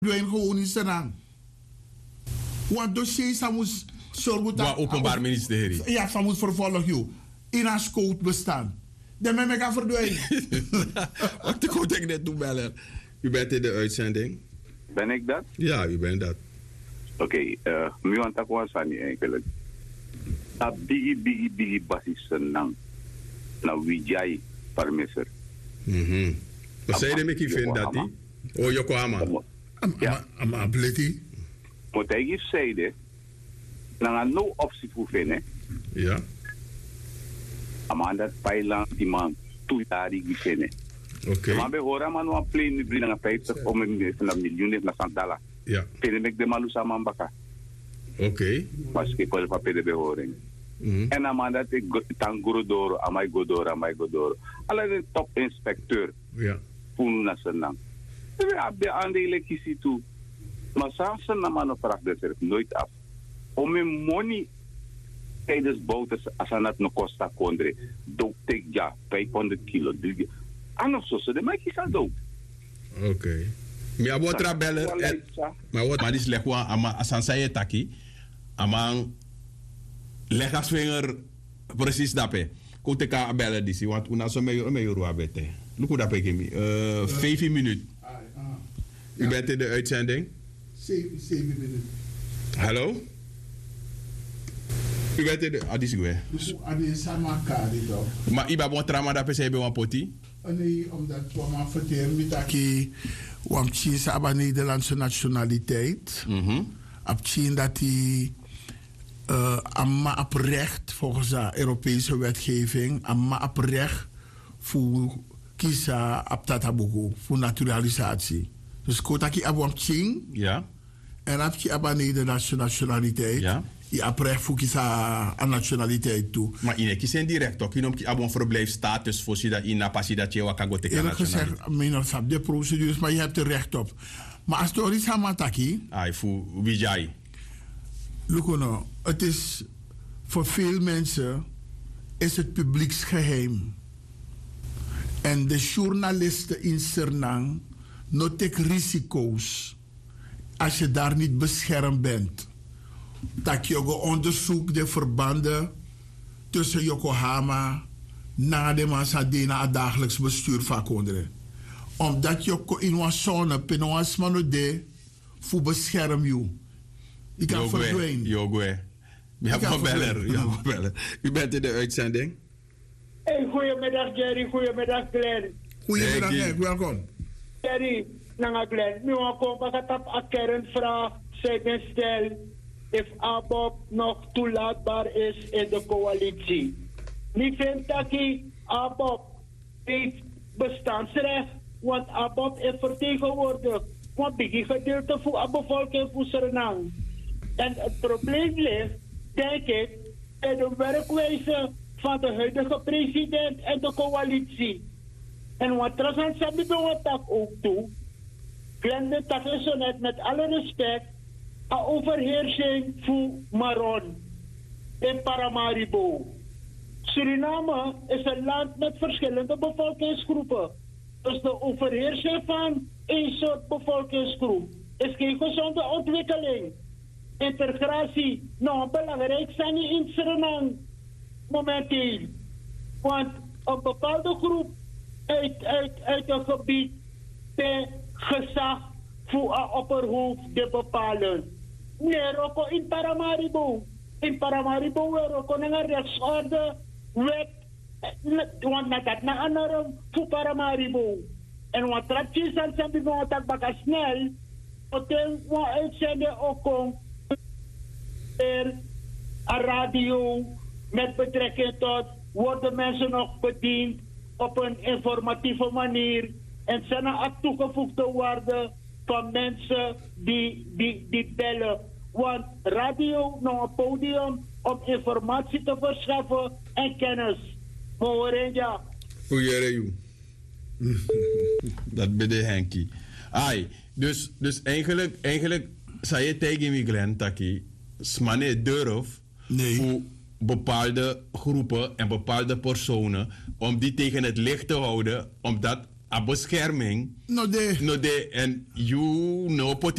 verdwijnen gewoon in Senang. Want dossier zou moet zorgen dat... Openbaar ministerie. Ja, ze moet vervolgen. In een scout bestaan. Dan ben ik aan verdwijnen. Wat ik denk net doen bellen. U bent in de uitzending. Ben ik dat? Ja, u bent dat. Oké, nu want ik was van niet eigenlijk. Dat bigi basis nang. Nou, wie jij parmeser. Wat zei je, Mickey, vindt dat die? Oh, Yokohama. Ja. Maar blitty. Moet ik eens zeggen, na no optie voor vinden. Ja. Maar dat pijlan die man toetari die vinden. Oké. Maar we horen maar nog een plein nu brengen 50 om een miljoen naar Santala. Ja. Vinden ik de malusa man baka. Oké. Maar ik wil papier de behoring. En dan man dat ik tangorodoro, amai godoro. Alleen top inspecteur. Ja. Pun nasenang. We hebben aandelen kiezen toe. Maar zelfs een man vraagt dat nooit af. Om mijn money tijdens bouten als aan het nog kosta kondre. Doop tek ja 500 kilo. Anders zo ze de mij kiezen doop. Oké. Maar wat trabeller? Maar wat? Maar die slecht wa ama asan saya taki. Amang leg als vinger precies dape. Kote ka bellen disi want una so me yoru abete. Luku dape kimi. 5 minuten. U bent in de uitzending? 7 minuten. Hallo? U bent in de... Adis gue. Dus adi sama kari toch? Maar iba bon trama dape zei be wan poti? Nee, omdat we maar vertellen met aki wamchi sa aba Nederlandse nationaliteit. Abchi dat hij amma op recht volgens de Europese wetgeving amma op recht voor kisa op tatabugo voor naturalisatie. Dus kotaki abwamching. Ja. En heb je aba Nederlandse nationaliteit. Ja. Je hebt recht voor kisa aan nationaliteit toe. Maar in kies en direct ook. Je noemt abon verblijfstatus voor dat in napassi dat je wakago te kan eerlijk gezegd, mijn snap de procedures, maar je hebt er recht op. Maar als het is hamataki. Ai voor wie jij. Lukono, het is voor veel mensen is het publieksgeheim. En de journalisten in Sernang noteer risico's als je daar niet beschermd bent. Dat je onderzoekt de verbanden tussen Yokohama na de Masadena het dagelijks bestuur van Kondre. Omdat je in een zone, penoas manode, voor bescherm je. Je kan verdwijnen. Jogwe. Ja, bellen. U bent in de uitzending. Hey, goedemiddag Jerry, goedemiddag Glenn. Goedemiddag, hey, welkom. Jerry, nanga Glenn, nu kom ik op een kernvraag. Zij stel, of ABOP nog toelaatbaar is in de coalitie. Ik vind dat ABOP heeft bestaansrecht, want ABOP is vertegenwoordigd. Want een gedeelte voor de bevolking voor Suriname. En het probleem ligt, denk ik, in de werkwijze van de huidige president en de coalitie. En wat Trasan Sabi dat ook toe, Glende dat is zo net met alle respect, een overheersing voor Maron in Paramaribo. Suriname is een land met verschillende bevolkingsgroepen. Dus de overheersing van één soort bevolkingsgroep is geen gezonde ontwikkeling. Integratie, nou belangrijk zijn in Suriname momenteel. Want een bepaalde groep uit een gebied per gezag voor een opperhoofd te bepalen. Nee, ook in Paramaribo. In Paramaribo er ook een rechtsorde wet. Want dat na een norm voor Paramaribo. En wat trapjes aan zijn bijvoorbeeld dat bakken snel. Hotel wat uitzenden ook om een radio met betrekking tot worden mensen nog bediend op een informatieve manier en zijn er toegevoegde waarde van mensen die bellen. Want radio nog een podium om informatie te verschaffen en kennis. Horen ja. Hoe jij je? Dat ben de Henkie. Ai, dus eigenlijk zei je tegen me Glenn Taki, smane durf voor bepaalde groepen en bepaalde personen om die tegen het licht te houden, omdat a bescherming. No de. En you no